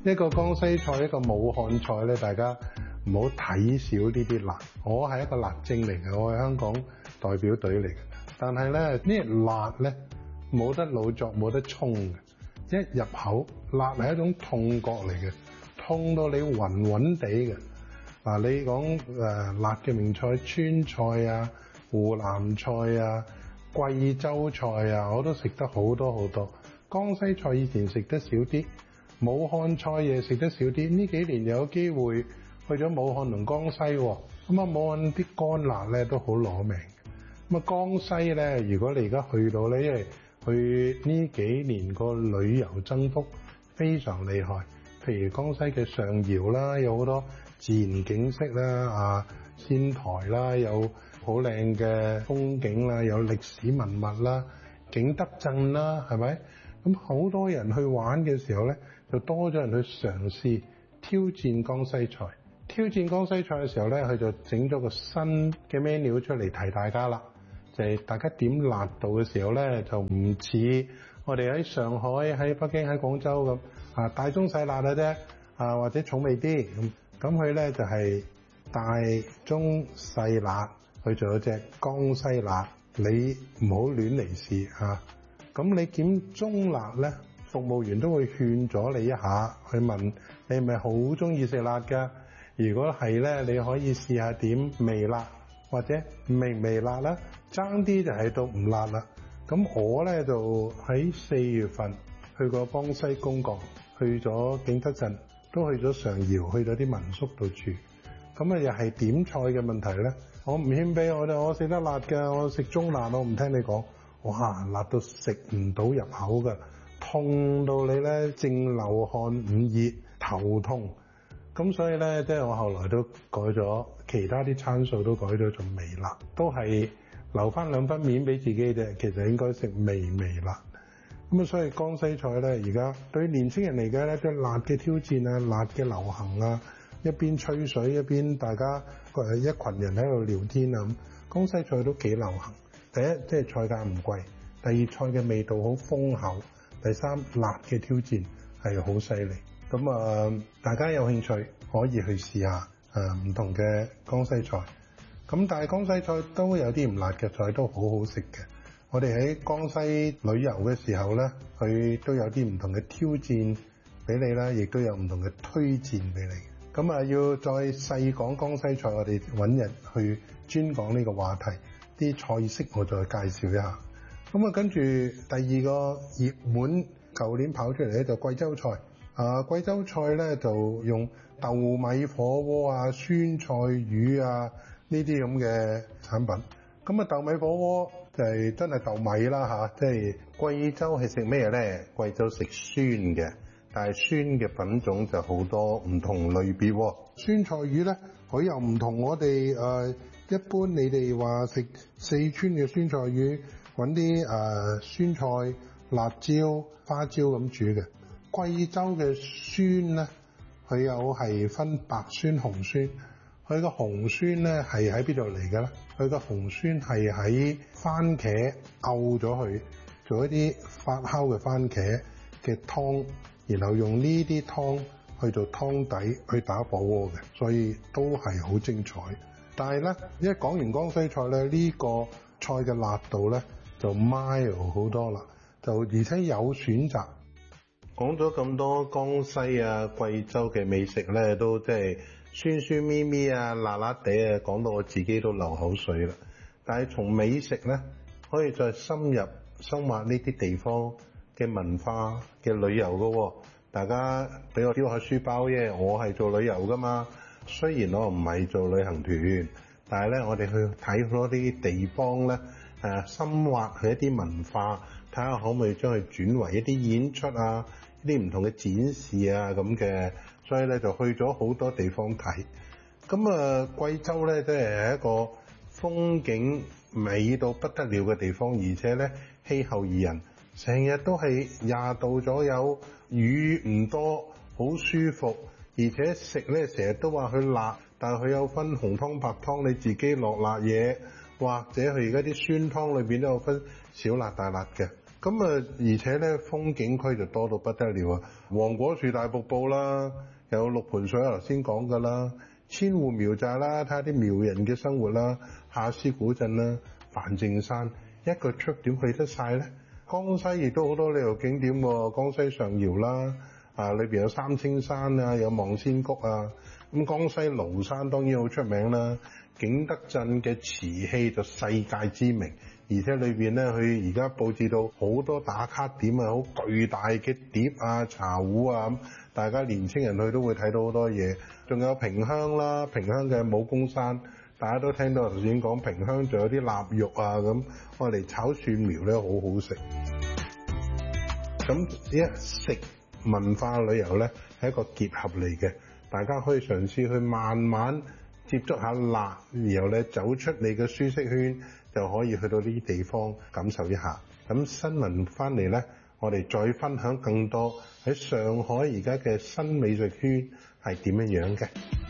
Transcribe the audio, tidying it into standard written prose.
一個江西菜，一個武漢菜咧，大家唔好睇少呢啲辣。我係一個辣精嚟嘅，我係香港代表隊嚟嘅。但係咧，呢辣咧冇得老作，冇得沖嘅。一入口，辣係一種痛覺嚟嘅，痛到你暈暈地嘅。嗱，你講辣嘅名菜，川菜啊、湖南菜啊、貴州菜啊，我都食得好多好多。江西菜以前食得少啲，武漢菜嘢食得少啲。呢幾年有機會去咗武漢同江西喎，咁啊武漢啲乾辣咧都好攞命。咁啊江西咧，如果你而家去到咧，因為去呢幾年個旅遊增幅非常厲害，譬如江西嘅上饒啦，有好多自然景色啦，仙台啦，有好靚嘅風景啦，有歷史文物啦，景德鎮啦，係咪？咁好多人去玩嘅時候咧，就多咗人去嘗試挑戰江西菜。挑戰江西菜嘅時候咧，佢就整咗個新嘅 menu 出嚟提大家啦。就係大家點辣度嘅時候咧，就唔似我哋喺上海、喺北京、喺廣州咁大中細辣嘅啫，或者重味啲咁佢咧就係大中細辣，佢仲有隻江西辣，你唔好亂嚟試嚇。咁你點中辣咧，服務員都會勸咗你一下，去問你係咪好中意食辣㗎？如果係咧，你可以試下點微辣或者微辣啦，爭啲就係到唔辣啦。咁我咧就喺4月份去過江西公幹，去咗景德鎮，都去咗上饒，去咗啲民宿度住。咁又係點菜嘅問題咧，我唔謙卑，我食得辣㗎，我食中辣，我唔聽你講。哇，辣到食唔到入口㗎，痛到你咧正流汗五熱，頭痛。咁所以咧，即係我後來都改咗，其他啲餐數都改咗做微辣，都係留翻2分面俾自己啫。其實應該食微辣。咁啊，所以江西菜咧，而家對年輕人嚟講咧，對辣嘅挑戰啊，辣嘅流行啊，一邊吹水一邊大家一群人喺度聊天啊，咁江西菜都幾流行。第一，即係菜價唔貴；第二，菜嘅味道好豐厚；第三，辣嘅挑戰係好犀利。咁大家有興趣可以去試下唔同嘅江西菜。咁但係江西菜都有啲唔辣嘅菜都好好食嘅。我哋喺江西旅遊嘅時候咧，佢都有啲唔同嘅挑戰俾你啦，亦都有唔同嘅推薦俾你。咁要再細講江西菜，我哋揾日去專講呢個話題，啲菜式我再介紹一下。咁跟住第二個熱門，舊年跑出嚟咧就貴州菜。貴州菜咧就用豆米火鍋啊、酸菜魚啊呢啲咁嘅產品。咁豆米火鍋就係真係豆米啦即係貴州係食咩咧？貴州食酸嘅，但係酸嘅品種就好多唔同類別喎。酸菜魚咧，佢又唔同我哋一般你哋話食四川嘅酸菜魚，揾啲酸菜、辣椒、花椒咁煮嘅。貴州嘅酸咧，佢有係分白酸、紅酸。佢個紅酸咧係喺邊度嚟嘅咧？佢個紅酸係喺番茄漚咗佢，做一啲發酵嘅番茄嘅湯，然後用呢啲湯去做湯底去打火鍋嘅，所以都係好精彩。但係咧，一講完江西菜咧，呢個菜嘅辣度咧就 mild 好多啦，就而且有選擇。講咗咁多江西啊、貴州嘅美食咧，都即係酸酸咪咪啊、辣辣地啊，講到我自己都流口水啦。但係從美食咧，可以再深挖呢啲地方嘅文化嘅旅遊噶喎。大家俾我丟下書包啫，我係做旅遊噶嘛。雖然我唔係做旅行團，但係咧我哋去睇嗰啲地方咧，深挖佢一啲文化，睇下可唔可以將佢轉為一啲演出啊、一啲唔同嘅展示啊咁嘅，所以咧就去咗好多地方睇。咁貴州咧即係一個風景美到不得了嘅地方，而且咧氣候宜人，成日都係20度左右，雨唔多，好舒服。而且食咧成日都話佢辣，但係佢有分紅湯白湯，你自己落辣嘢，或者佢而家啲酸湯裏邊都有分小辣大辣嘅。 咁而且咧風景區就多到不得了啊！黃果樹大瀑布啦，有六盤水頭先講㗎啦，千戶苗寨啦，睇下啲苗人嘅生活啦，夏司古鎮啦，梵淨山，一個 trip 點去得晒咧？江西亦都好多旅遊景點喎，江西上饒啦，裏邊有三清山啊，有望仙谷啊，咁江西廬山當然好出名啦，景德鎮嘅瓷器就世界知名，而且裏邊咧佢而家佈置到好多打卡點啊，好巨大嘅碟啊、茶壺啊咁，大家年青人去都會睇到好多嘢，仲有萍鄉啦，萍鄉嘅武功山。大家都聽到頭先講萍鄉仲有啲臘肉啊咁，我嚟炒蒜苗咧好好食。咁一食文化旅遊咧係一個結合嚟嘅，大家可以嘗試去慢慢接觸下辣，然後咧走出你嘅舒適圈，就可以去到呢啲地方感受一下。咁新聞翻嚟咧，我哋再分享更多喺上海而家嘅新美食圈係點樣嘅。